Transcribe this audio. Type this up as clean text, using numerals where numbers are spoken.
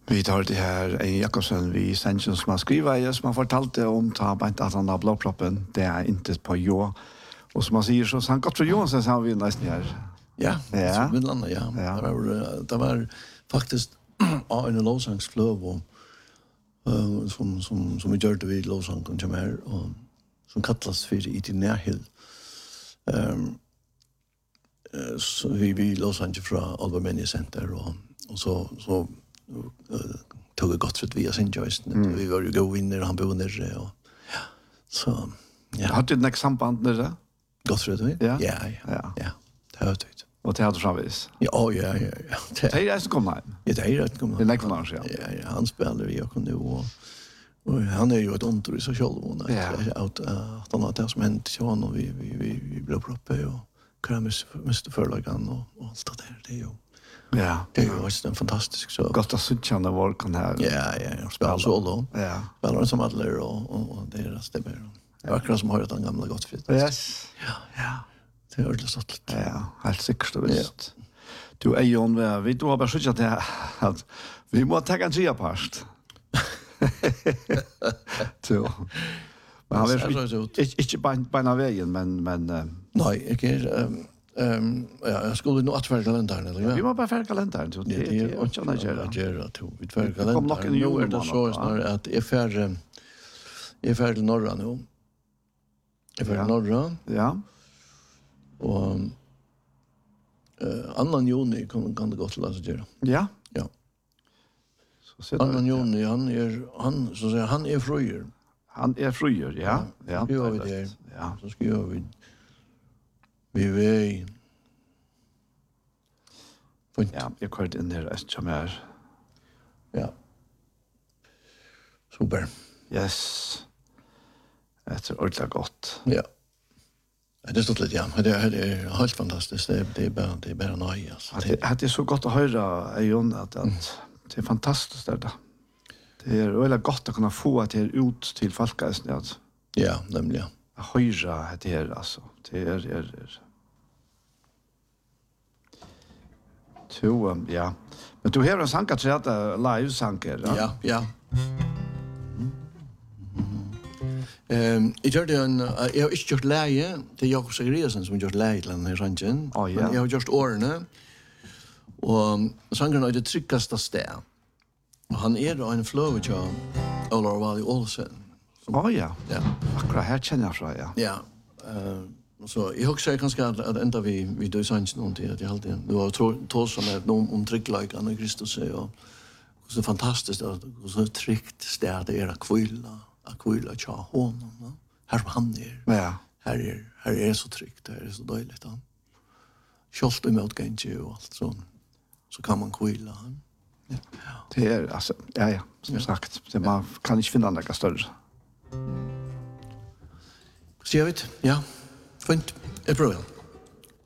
Vi tar det här en Jakobsen vi sänds som har skrivit som har fortalt om att han har blåproppen. Det är inte på jo. Och som man säger så han Gottfrid Johansson har vi nästan här. Ja, så vill han ja. Det var faktiskt en lovsangsflöv och som vi gör det vid lovsangen som här och som kallas för i din närhet. Så vi lovsangen från Alba Meni Center och så tog det gott för att vi har sin joysten. Vi var ju gå vinner och han bor nere och ja. Så ja. Har du ett samband nere? Gott för att vi? Ja. Det har jag tyckt. Och det hade framvis. Ja. Det är som kommer hem. Ja, det är rätt kommer. Det är knarr Ja, han spelar vi och nu och han är ju ett ontor i sig själv och att han har det som hänt till honom och vi blev uppe och kramis måste förlagan och allt det där det är ju. Ja, det är ju också en fantastisk så. Gott att sitta när var kan här. Ja, spelar solo. Ja. Spelar som alla och det är det bättre. Det var akkurat som har den gamla Gottfrid. Yes. Ja. Det är ordentligt stolt. Ja, helt säkert och visst. Du är ju vi då har bara skickat det att vi måste ta en trea past. Så. Men han är inte på vägen men nej, jag skulle nog att färga kalendern eller vi måste bara färga kalendern så det är inte annat göra. Vi färga kalendern. Nu är det så snarare att är färdig norra nu. Är färdig norra. Ja. Och 2 juni kan det gå till att göra. Ja. Så ser 2 juni han så säger han är fröjer. Han är fröjer, ja. Ja. Gör vi det. Ja, så ska vi ja, jag kört in där som är. Ja. Super. Yes. Det är ordentligt gott. Ja. Det står lite det är helt fantastiskt. Det är bara nöje alltså. Det är så gott att höra Jon att det är fantastiskt där. Det är väldigt gott att kunna få det här ut till folket alltså. Ja, nämligen. Att höra det här alltså. Det är ja. Men du har en sång att säga live-sanger. Ja. Jag gjorde jag har inte gjort läge till Jakob Sagriasen som gjort läge till den här sången. Men jag har gjort årene. Och sången är det tryggaste stället. Han är en flow till Olar Valley Olsen. Ja. Akkurat här känner jag så Ja. Så jag också kanske att ända vi då sånt någonting att jag alltid du har tås som är om tryggläkan och Kristus och så fantastiskt att så tryggt stället det är att kvilla cha honom. Här han är. Ja. Här är så tryggt, det är så dåligt han. Schysst i motgången och allt så kan man kvilla han. Ja. Det är alltså som sagt, det man kan inte finna några större. Så jag vet. Ja. Fint. Jag provar.